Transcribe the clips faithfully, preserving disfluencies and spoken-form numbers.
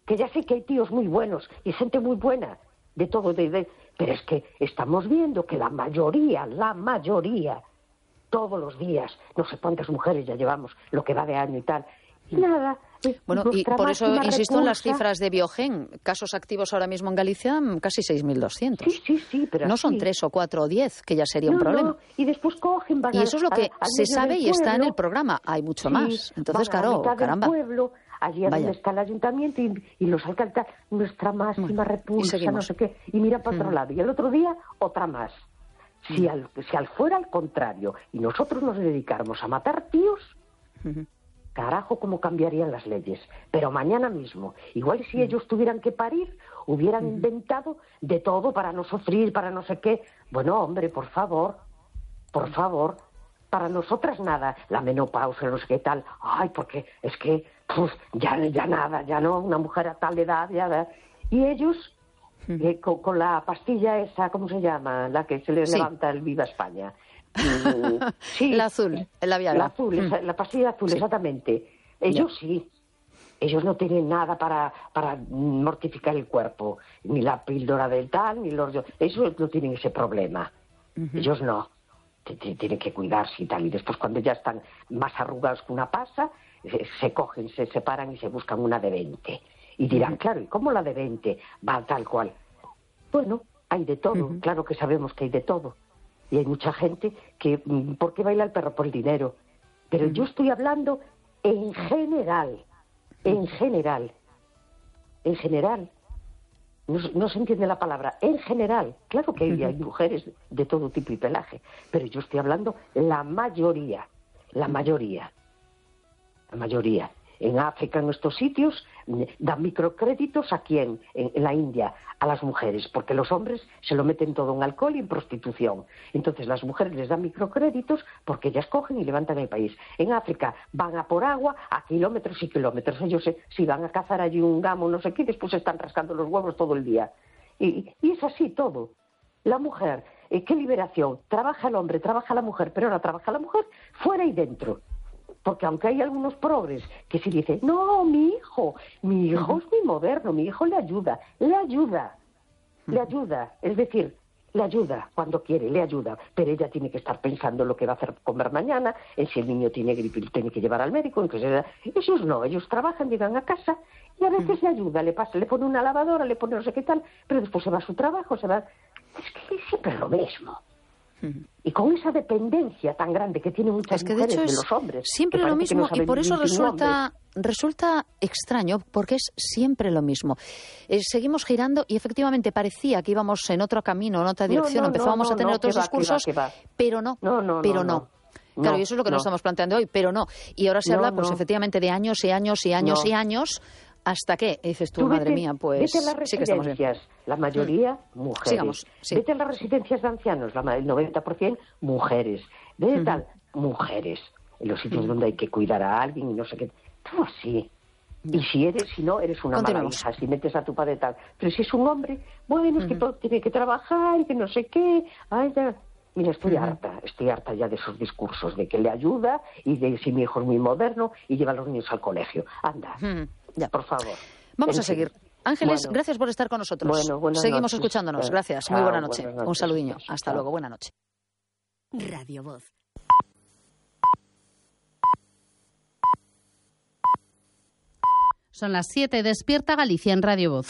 que ya sé que hay tíos muy buenos y gente muy buena, de todo, de, de, pero es que estamos viendo que la mayoría, la mayoría, todos los días, no sé cuántas mujeres ya llevamos, lo que va de año y tal, y nada. Bueno, y por eso insisto repulsa. en las cifras de Biogen. Casos activos ahora mismo en Galicia, casi seis mil doscientos. Sí, sí, sí, pero no son sí. tres o cuatro o diez, que ya sería no, un problema. No. Y después cogen, van Y eso es lo que a, a se sabe y está en el programa. Hay mucho sí, más. Entonces, van claro, a la caramba. Del pueblo, allí es donde está el ayuntamiento y, y los alcaldes, nuestra máxima bueno, repulsa, no sé qué, y mira para otro mm. lado. Y el otro día, otra más. Si, mm. al, si al fuera al contrario y nosotros nos dedicáramos a matar tíos, mm. carajo, cómo cambiarían las leyes. Pero mañana mismo, igual si mm. ellos tuvieran que parir, hubieran mm. inventado de todo para no sufrir, para no sé qué. Bueno, hombre, por favor, por favor. Para nosotras nada, la menopausia, no sé qué tal, ay, porque es que, pues, ya, ya nada, ya no, una mujer a tal edad, ya, y ellos, mm. eh, con, con la pastilla esa, ¿cómo se llama? La que se les sí. levanta el Viva España. Mm, sí, la azul, el labial. La azul, mm. esa, la pastilla azul, sí. exactamente. Ellos ya. sí, ellos no tienen nada para, para mortificar el cuerpo, ni la píldora del tal, ni los... Ellos no tienen ese problema, uh-huh. ellos no. Tienen que cuidarse y tal, y después cuando ya están más arrugados que una pasa, se cogen, se separan y se buscan una de veinte. Y dirán, uh-huh. claro, ¿y cómo la de veinte va tal cual? Bueno, hay de todo, uh-huh. claro que sabemos que hay de todo. Y hay mucha gente que, ¿por qué baila el perro? Por el dinero. Pero uh-huh. yo estoy hablando en general, en general, en general. No, no se entiende la palabra, en general. Claro que hay, hay mujeres de todo tipo y pelaje, pero yo estoy hablando la mayoría, la mayoría, la mayoría. En África, en estos sitios, dan microcréditos a quién, en, en la India, a las mujeres, porque los hombres se lo meten todo en alcohol y en prostitución. Entonces las mujeres les dan microcréditos porque ellas cogen y levantan el país. En África van a por agua a kilómetros y kilómetros. Ellos se, si van a cazar allí un gamo, no sé qué, después están rascando los huevos todo el día. Y, y es así todo. La mujer, eh, qué liberación. Trabaja el hombre, trabaja la mujer, pero ahora trabaja la mujer fuera y dentro. Porque aunque hay algunos progres que sí dicen, no, mi hijo, mi hijo uh-huh. es muy moderno, mi hijo le ayuda, le ayuda, uh-huh. le ayuda, es decir, le ayuda cuando quiere, le ayuda, pero ella tiene que estar pensando en lo que va a hacer comer mañana, en si el niño tiene gripe y lo tiene que llevar al médico, entonces ellos no, ellos trabajan, llegan a casa y a veces uh-huh. le ayuda, le pasa, le pone una lavadora, le pone no sé qué tal, pero después se va a su trabajo, se va, es que es siempre lo mismo. Y con esa dependencia tan grande que tienen muchas es que mujeres de, hecho de es los hombres. Siempre lo mismo no y por eso resulta, resulta extraño, porque es siempre lo mismo. Eh, seguimos girando y efectivamente parecía que íbamos en otro camino, en otra dirección, no, no, empezábamos no, a tener no, otros que va, discursos, que va, que va. pero no, no, no pero no. no. no. Claro, y eso es lo que no. nos estamos planteando hoy, pero no. Y ahora se no, habla, pues no. efectivamente, de años y años y años no. y años. ¿Hasta qué? Y dices tú, tú madre vete, mía, pues vete a las sí que estamos bien. La mayoría, mm. mujeres. Sigamos, sí. Vete a las residencias de ancianos, la, el noventa por ciento, mujeres. Vete uh-huh. tal, mujeres. En los sitios uh-huh. donde hay que cuidar a alguien y no sé qué. Todo así. Uh-huh. Y si eres, si no, eres una mala hija, si metes a tu padre tal. Pero si es un hombre, bueno, es uh-huh. que todo tiene que trabajar y que no sé qué. Ay, ya. Mira, estoy uh-huh. harta, estoy harta ya de esos discursos, de que le ayuda y de si mi hijo es muy moderno y lleva a los niños al colegio. Anda, uh-huh. ya. Por favor. Vamos en a seguir. Fin. Ángeles, bueno. gracias por estar con nosotros. Bueno, Seguimos noches. escuchándonos. Gracias. Chao, muy buena noche. noches. Un saludiño. Hasta Chao. luego. Buena noche. Radio Voz. Son las siete. Despierta Galicia en Radio Voz.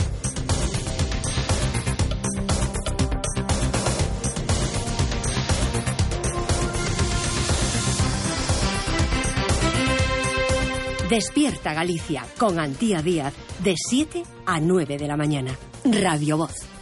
Despierta Galicia con Antía Díaz de siete a nueve de la mañana. Radio Voz.